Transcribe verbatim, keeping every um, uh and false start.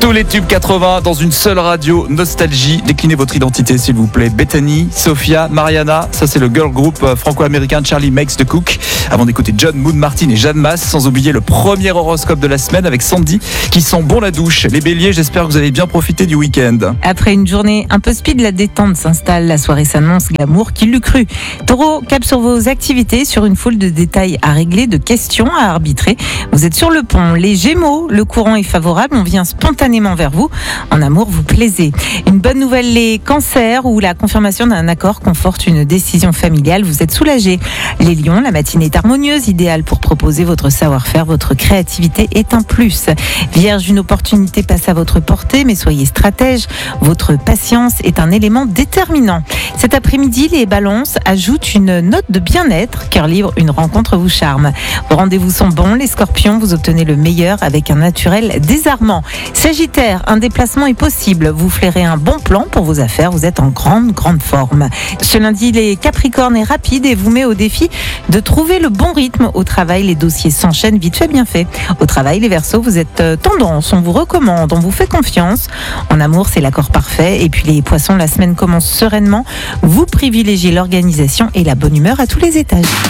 Tous les tubes quatre-vingts dans une seule radio, Nostalgie. Déclinez votre identité s'il vous plaît. Bethany, Sophia, Mariana, ça c'est le girl group franco-américain Charlie Makes the Cook. Avant d'écouter John, Moon Martin et Jeanne Masse, sans oublier le premier horoscope de la semaine avec Sandy qui sent bon la douche. Les béliers, j'espère que vous avez bien profité du week-end. Après une journée un peu speed, la détente s'installe, la soirée s'annonce glamour, qui l'eût cru. Taureau, cap sur vos activités, sur une foule de détails à régler, de questions à arbitrer. Vous êtes sur le pont. Les Gémeaux, le courant est favorable, on vient spontanément vers vous. En amour, vous plaisez. Une bonne nouvelle, les cancers, où la confirmation d'un accord conforte une décision familiale, vous êtes soulagés. Les lions, la matinée est harmonieuse, idéale pour proposer votre savoir-faire, votre créativité est un plus. Vierge, une opportunité passe à votre portée, mais soyez stratège, votre patience est un élément déterminant. Cet après-midi, les balances ajoutent une note de bien-être, cœur libre, une rencontre vous charme. Vos rendez-vous sont bons, les scorpions, vous obtenez le meilleur avec un naturel désarmant. Sagittaire, un déplacement est possible, vous flairez un bon plan pour vos affaires, vous êtes en grande, grande forme. Ce lundi, les capricornes est rapide et vous met au défi de trouver le bon rythme. Au travail, les dossiers s'enchaînent vite fait, bien fait. Au travail, les Verseaux, vous êtes tendance, on vous recommande, on vous fait confiance. En amour, c'est l'accord parfait. Et puis les poissons, la semaine commence sereinement. Vous privilégiez l'organisation et la bonne humeur à tous les étages.